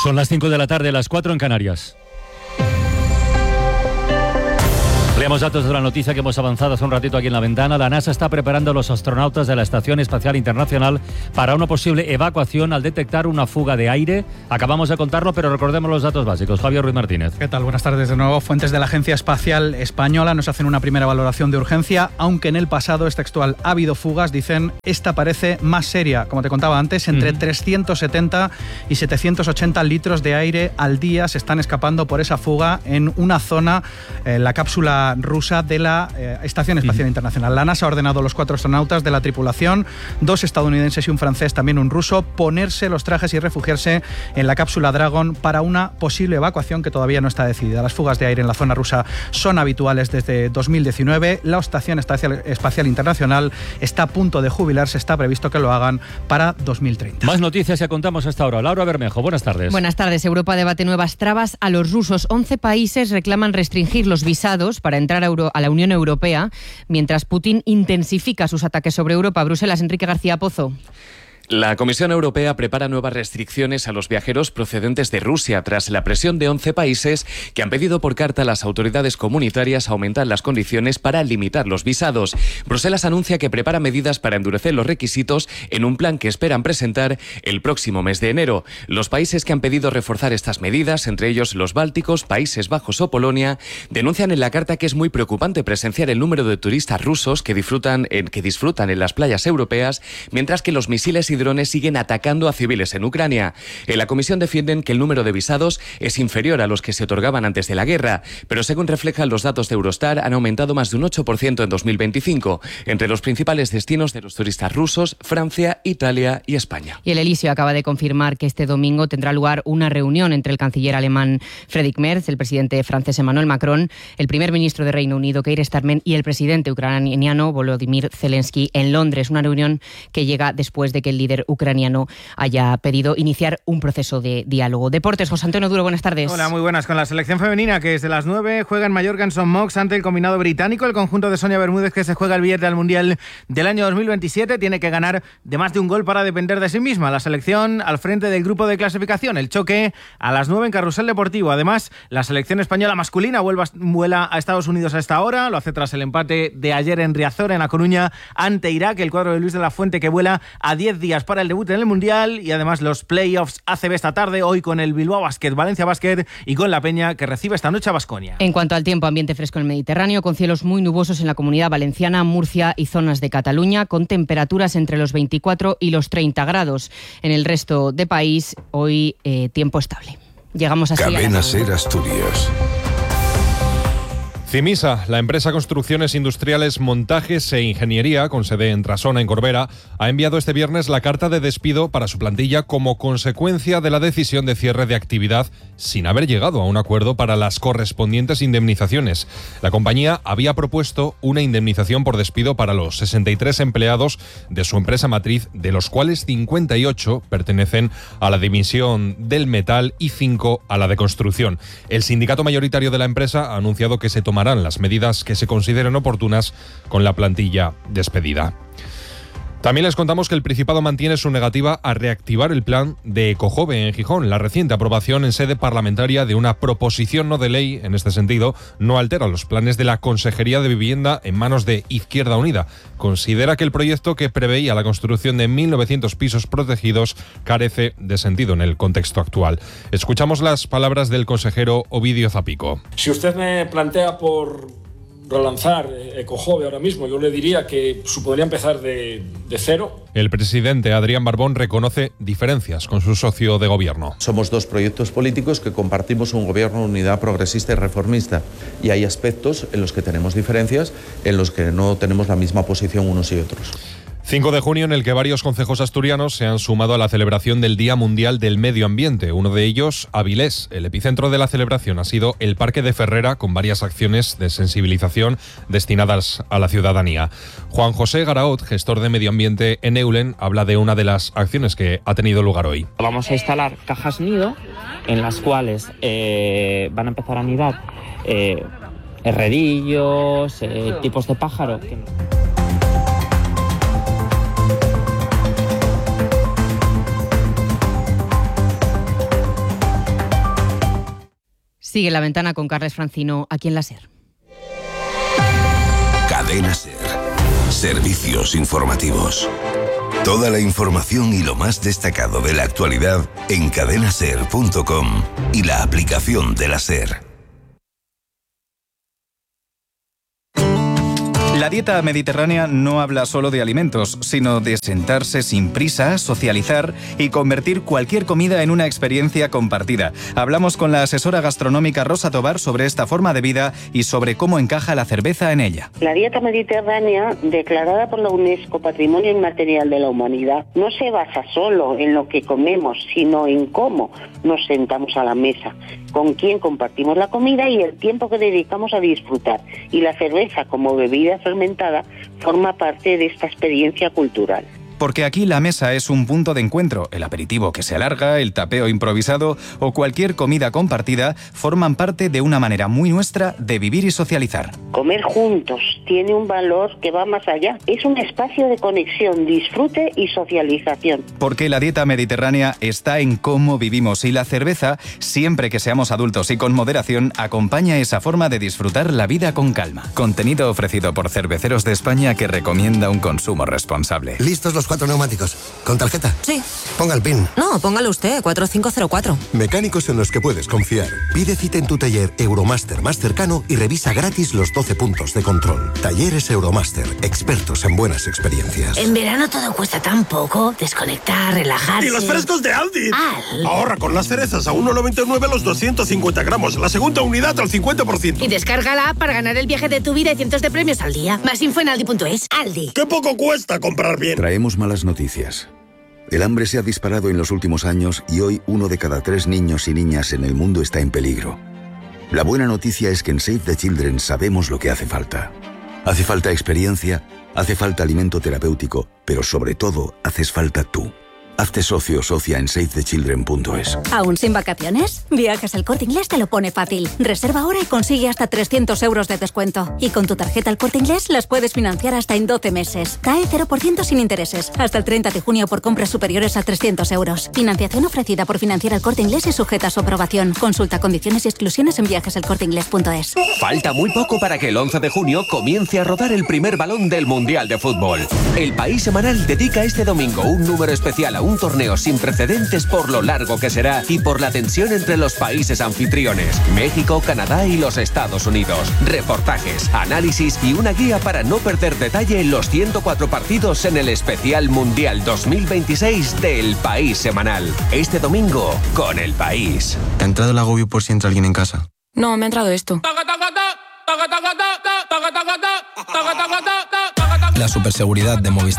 Son las 5 de la tarde, las 4 en Canarias. Leemos datos de la noticia que hemos avanzado hace un ratito aquí en la ventana. La NASA está preparando a los astronautas de la Estación Espacial Internacional para una posible evacuación al detectar una fuga de aire. Acabamos de contarlo, pero recordemos los datos básicos. Javier Ruiz Martínez. ¿Qué tal? Buenas tardes de nuevo. Fuentes de la Agencia Espacial Española nos hacen una primera valoración de urgencia, aunque en el pasado, es textual, ha habido fugas. Dicen, esta parece más seria. Como te contaba antes, entre 370 y 780 litros de aire al día se están escapando por esa fuga en una zona, la cápsula rusa de la Estación Espacial Internacional. La NASA ha ordenado a los 4 astronautas de la tripulación, 2 estadounidenses y un francés, también un ruso, ponerse los trajes y refugiarse en la cápsula Dragon para una posible evacuación que todavía no está decidida. Las fugas de aire en la zona rusa son habituales desde 2019. La Estación Espacial Internacional está a punto de jubilarse. Está previsto que lo hagan para 2030. Más noticias ya contamos hasta ahora. Laura Bermejo, buenas tardes. Buenas tardes. Europa debate nuevas trabas a los rusos. 11 países reclaman restringir los visados para entrar a la Unión Europea, mientras Putin intensifica sus ataques sobre Europa. Bruselas, Enrique García Pozo. La Comisión Europea prepara nuevas restricciones a los viajeros procedentes de Rusia tras la presión de 11 países que han pedido por carta a las autoridades comunitarias aumentar las condiciones para limitar los visados. Bruselas anuncia que prepara medidas para endurecer los requisitos en un plan que esperan presentar el próximo mes de enero. Los países que han pedido reforzar estas medidas, entre ellos los bálticos, Países Bajos o Polonia, denuncian en la carta que es muy preocupante presenciar el número de turistas rusos que disfrutan en las playas europeas, mientras que los misiles y drones siguen atacando a civiles en Ucrania. En la comisión defienden que el número de visados es inferior a los que se otorgaban antes de la guerra, pero según reflejan los datos de Eurostar, han aumentado más de un 8% en 2025. Entre los principales destinos de los turistas rusos, Francia, Italia y España. Y el Elíseo acaba de confirmar que este domingo tendrá lugar una reunión entre el canciller alemán Friedrich Merz, el presidente francés Emmanuel Macron, el primer ministro de Reino Unido Keir Starmer y el presidente ucraniano Volodymyr Zelensky en Londres. Una reunión que llega después de que el líder ucraniano haya pedido iniciar un proceso de diálogo. Deportes, José Antonio Duro, buenas tardes. Hola, muy buenas. Con la selección femenina que desde las 9 juega en Mallorca en St. Mox ante el combinado británico. El conjunto de Sonia Bermúdez, que se juega el billete al Mundial del año 2027, tiene que ganar de más de un gol para depender de sí misma. La selección al frente del grupo de clasificación. El choque a las 9 en Carrusel Deportivo. Además, la selección española masculina vuela a Estados Unidos a esta hora. Lo hace tras el empate de ayer en Riazor, en A Coruña, ante Irak. El cuadro de Luis de la Fuente, que vuela a 10 días para el debut en el Mundial, y además los playoffs ACB esta tarde, hoy con el Bilbao Basket, Valencia Basket, y con la Peña, que recibe esta noche a Baskonia. En cuanto al tiempo, ambiente fresco en el Mediterráneo, con cielos muy nubosos en la Comunidad Valenciana, Murcia y zonas de Cataluña, con temperaturas entre los 24 y los 30 grados. En el resto de país, hoy tiempo estable. Llegamos así Cadena SER Asturias. Cimisa, la empresa Construcciones Industriales, Montajes e Ingeniería, con sede en Trasona, en Corbera, ha enviado este viernes la carta de despido para su plantilla como consecuencia de la decisión de cierre de actividad sin haber llegado a un acuerdo para las correspondientes indemnizaciones. La compañía había propuesto una indemnización por despido para los 63 empleados de su empresa matriz, de los cuales 58 pertenecen a la división del metal y 5 a la de construcción. El sindicato mayoritario de la empresa ha anunciado que se tomarán las medidas que se consideren oportunas con la plantilla despedida. También les contamos que el Principado mantiene su negativa a reactivar el plan de Ecojove en Gijón. La reciente aprobación en sede parlamentaria de una proposición no de ley en este sentido no altera los planes de la Consejería de Vivienda en manos de Izquierda Unida. Considera que el proyecto, que preveía la construcción de 1.900 pisos protegidos, carece de sentido en el contexto actual. Escuchamos las palabras del consejero Ovidio Zapico. Si usted me plantea por relanzar Ecojove ahora mismo, yo le diría que supondría empezar de cero. El presidente Adrián Barbón reconoce diferencias con su socio de gobierno. Somos dos proyectos políticos que compartimos un gobierno de unidad progresista y reformista, y hay aspectos en los que tenemos diferencias, en los que no tenemos la misma posición unos y otros. 5 de junio, en el que varios concejos asturianos se han sumado a la celebración del Día Mundial del Medio Ambiente. Uno de ellos, Avilés. El epicentro de la celebración ha sido el Parque de Ferrera, con varias acciones de sensibilización destinadas a la ciudadanía. Juan José Garaot, gestor de medio ambiente en Eulen, habla de una de las acciones que ha tenido lugar hoy. Vamos a instalar cajas nido en las cuales van a empezar a anidar herrerillos, tipos de pájaro. Sigue La Ventana con Carles Francino, aquí en la SER. Cadena SER. Servicios informativos. Toda la información y lo más destacado de la actualidad en cadenaser.com y la aplicación de la SER. La dieta mediterránea no habla solo de alimentos, sino de sentarse sin prisa, socializar y convertir cualquier comida en una experiencia compartida. Hablamos con la asesora gastronómica Rosa Tobar sobre esta forma de vida y sobre cómo encaja la cerveza en ella. La dieta mediterránea, declarada por la UNESCO Patrimonio Inmaterial de la Humanidad, no se basa solo en lo que comemos, sino en cómo nos sentamos a la mesa, con quién compartimos la comida y el tiempo que dedicamos a disfrutar. Y la cerveza, como bebida fermentada, forma parte de esta experiencia cultural. Porque aquí la mesa es un punto de encuentro. El aperitivo que se alarga, el tapeo improvisado o cualquier comida compartida forman parte de una manera muy nuestra de vivir y socializar. Comer juntos tiene un valor que va más allá. Es un espacio de conexión, disfrute y socialización. Porque la dieta mediterránea está en cómo vivimos y la cerveza, siempre que seamos adultos y con moderación, acompaña esa forma de disfrutar la vida con calma. Contenido ofrecido por Cerveceros de España que recomienda un consumo responsable. ¿Listos los 4 neumáticos? ¿Con tarjeta? Sí. Ponga el PIN. No, póngalo usted, 4504. Mecánicos en los que puedes confiar. Pide cita en tu taller Euromaster más cercano y revisa gratis los 12 puntos de control. Talleres Euromaster, expertos en buenas experiencias. En verano todo cuesta tan poco. Desconectar, relajarse. ¡Y los frescos de Aldi! Ahorra con las cerezas a 1,99 los 250 gramos. La segunda unidad al 50%. Y descarga la app para ganar el viaje de tu vida y cientos de premios al día. Más info en aldi.es. Aldi. ¡Qué poco cuesta comprar bien! Traemos malas noticias. El hambre se ha disparado en los últimos años y hoy 1 de cada 3 niños y niñas en el mundo está en peligro. La buena noticia es que en Save the Children sabemos lo que hace falta. Hace falta experiencia, hace falta alimento terapéutico, pero sobre todo haces falta tú. Hazte socio o socia en SaveTheChildren.es. ¿Aún sin vacaciones? Viajes El Corte Inglés te lo pone fácil. Reserva ahora y consigue hasta 300 euros de descuento. Y con tu tarjeta El Corte Inglés las puedes financiar hasta en 12 meses. CAE 0% sin intereses. Hasta el 30 de junio por compras superiores a 300 euros. Financiación ofrecida por Financiera El Corte Inglés y sujeta a su aprobación. Consulta condiciones y exclusiones en viajeselcorteinglés.es. Falta muy poco para que el 11 de junio comience a rodar el primer balón del Mundial de Fútbol. El País Semanal dedica este domingo un número especial a un torneo sin precedentes por lo largo que será y por la tensión entre los países anfitriones, México, Canadá y los Estados Unidos. Reportajes, análisis y una guía para no perder detalle en los 104 partidos en el especial Mundial 2026 del País Semanal. Este domingo con El País. ¿Te ha entrado el agobio por si entra alguien en casa? No, me ha entrado esto. La superseguridad de Movistar